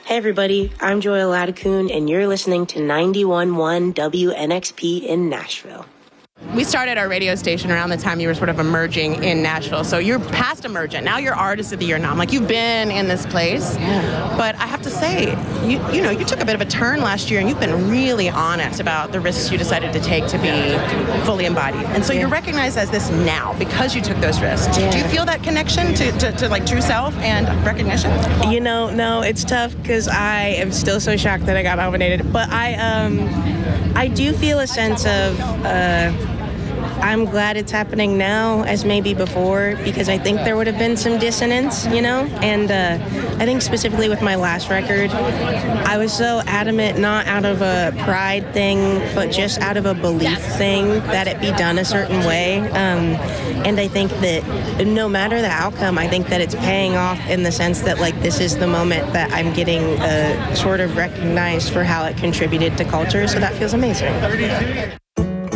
Hey everybody, I'm Joel Ladakun, and you're listening to 91.1 WNXP in Nashville. We started our radio station around the time you were sort of emerging in Nashville. So you're past emergent. Now you're Artist of the Year nom. Like, you've been in this place. Yeah. But I have to say, you took a bit of a turn last year, and you've been really honest about the risks you decided to take to be fully embodied. And so you're recognized as this now because you took those risks. Yeah. Do you feel that connection to like true self and recognition? No, it's tough because I am still so shocked that I got nominated. But I do feel a sense of I'm glad it's happening now as maybe before, because I think there would have been some dissonance, and I think specifically with my last record, I was so adamant, not out of a pride thing, but just out of a belief thing that it be done a certain way. And I think that no matter the outcome, I think that it's paying off in the sense that, like, this is the moment that I'm getting sort of recognized for how it contributed to culture, so that feels amazing.